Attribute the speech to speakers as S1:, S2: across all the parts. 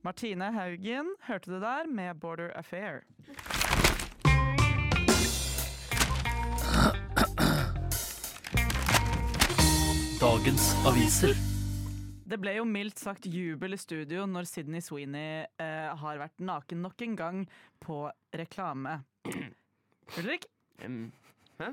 S1: Martine Haugen hørte du der med Border Affair.
S2: Dagens aviser.
S1: Det ble jo mildt sagt jubel i studio når Sydney Sweeney har vært naken nok en gang på reklame. Ulrik?
S3: Hæ?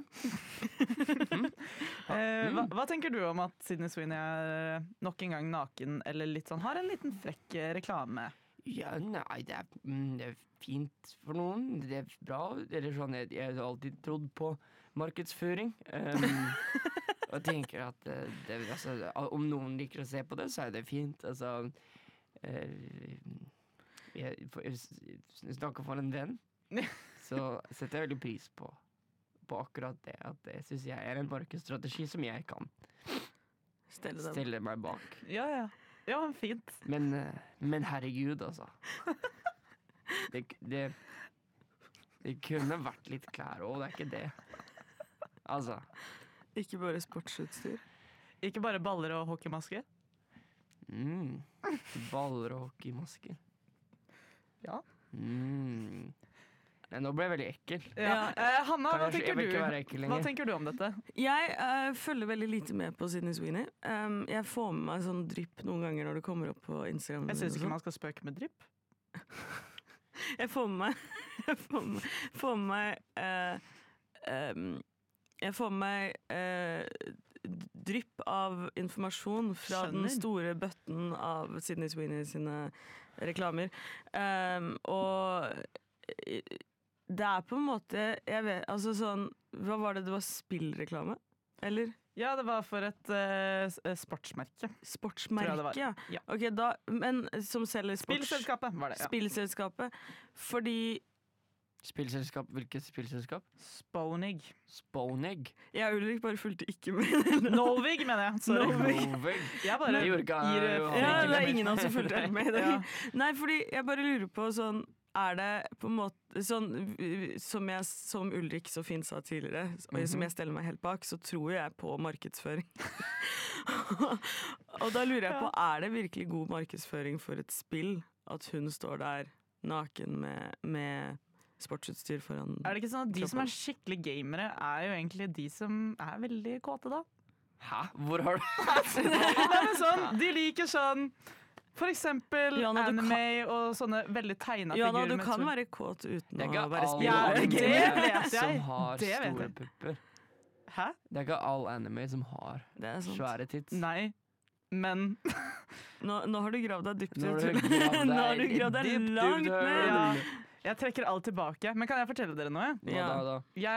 S1: Hva tenker du om at Sydney Sweeney er nok en gang naken, eller litt sånn, har en liten frekk reklame?
S3: Ja, nei, det er fint for noen. Det er bra. Eller sånn, jeg har alltid trodd på markedsføring. Og jeg tenker at altså, om noen liker å se på det, så er det fint. Altså, jeg snakker for en venn, så setter jeg veldig pris på akkurat det. At det synes jeg er en markedsstrategi som jeg kan stelle meg bak.
S1: Ja, fint.
S3: Men herregud, altså. Det kunne vært litt klær også, det er ikke det. Altså.
S4: Ikke bare sportsutstyr.
S1: Ikke bare baller og hockeymaske?
S3: Baller og hockeymasker.
S1: Ja.
S3: Nei, nå ble jeg veldig ekkel.
S1: Ja. Hanna, hva tenker du? Hva
S3: du?
S1: tenker du om dette?
S4: Jeg følger veldig lite med på Sydney Sweeney. Jeg får med meg sånn drypp noen ganger når det kommer opp på Instagram.
S1: Jeg synes ikke man skal spøke med drypp.
S4: Jeg får med meg drypp av informasjon fra den store bøtten av Sydney Sweeney sine reklamer. Og det er på en måte, jeg vet, altså sånn, hva var det var spillreklame? Eller?
S1: Ja, det var for et sportsmerke.
S4: Sportsmerke,
S1: ja.
S4: Ok, da, men som selger
S1: Spillselskapet var det, ja.
S4: Spillselskapet, fordi
S3: Spillselskap, hvilket spillselskap?
S1: Sponig.
S3: Sponig?
S4: Jeg og Ulrik bare fulgte ikke med.
S1: Novig, mener jeg. Sorry.
S3: Novig?
S1: Jeg bare
S3: gir
S4: ja, det er ingen av oss som fulgte med.
S1: Ja.
S4: Nei, fordi jeg bare lurer på sånn, er det på en måte sånn, som Ulrik så fint sa tidligere, og som jeg steller meg helt bak, så tror jeg på markedsføring. Og da lurer jeg på, er det virkelig god markedsføring for et spill at hun står der naken med sportsutstyr foran
S1: Er det ikke sånn at de
S4: kroppen?
S1: som er skikkelig gamere er jo egentlig de som er veldig kåte da?
S3: Hæ? Hvor har du
S1: Nei, men sånn, de liker sånn for eksempel
S4: Johanna,
S1: anime og sånne veldig tegnet
S4: Johanna,
S1: figurer.
S4: du kan være kåt uten å være
S1: Ja,
S4: spiller.
S1: det vet jeg.
S3: som har
S1: Det vet
S3: store
S1: jeg.
S3: pupper.
S1: Hæ?
S3: Det er ikke all anime som har
S4: Det er sant.
S3: svære tits.
S1: Nei, men
S4: Nå har du gravd deg dypt
S3: Nå
S4: ut.
S3: har du gravd deg
S4: Nå har du gravd deg
S3: dypt
S4: langt
S3: ut,
S4: ned.
S1: ja, jeg trekker alt tilbake. Men kan jeg fortelle dere noe?
S3: Hva
S4: Ja.
S3: da?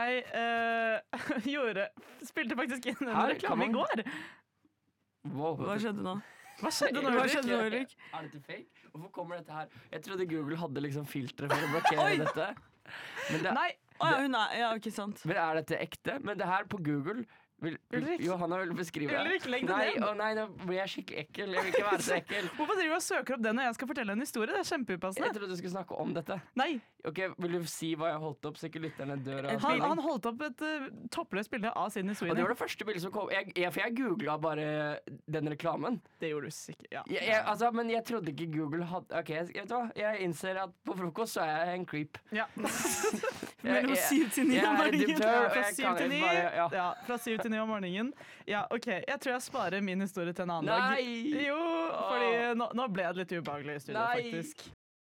S1: Jeg spilte faktisk inn en
S3: Her,
S1: reklame i
S3: come on.
S1: går.
S3: Wow.
S4: Hva skjedde nå?
S1: Hva skjedde nå,
S4: Hva
S1: Ulrik?
S4: skjedde nå, Ulrik?
S3: Er dette fake? Hvorfor kommer dette her? Jeg trodde Google hadde liksom filtre for å blokkere dette.
S1: Nei,
S4: Ja, ikke sant.
S3: Men er dette ekte? Men det her på Google
S1: Ulrik.
S3: Johanna vil beskrive.
S1: Ulrik, legg det
S3: nei,
S1: ned.
S3: Nei, nå blir jeg skikkelig ekkel. Jeg vil ikke være så ekkel.
S1: Hvorfor driver du og søker opp det når jeg skal fortelle en historie? Det er
S3: Jeg
S1: kjempeupassende.
S3: trodde du skulle snakke om dette.
S1: Nei,
S3: Ok, Vil du si hva jeg holdt opp, så ikke lytterne dør av
S1: han holdt opp et toppløst bilde av Sydney
S3: Og det
S1: Sweeney.
S3: var det første bildet som kom. For jeg googla bare den reklamen.
S1: Det gjorde du sikkert, ja.
S3: Altså, men jeg trodde ikke Google hadde Ok, vet du hva? Jeg innser at på frokost så er jeg en creep.
S1: Ja.
S4: Mellom 7 til 9
S3: jeg
S4: om
S3: er
S4: morgenen.
S3: redaktør, og
S1: Fra
S3: jeg
S1: 7
S3: kan
S1: til 9.
S3: bare ja.
S1: Ja, fra 7 til 9 om morgenen. Ja, ok. Jeg tror jeg sparer min historie til en annen dag.
S3: Nei!
S1: Jo, fordi nå ble det litt ubehagelig i studio,
S3: Nei!
S1: faktisk.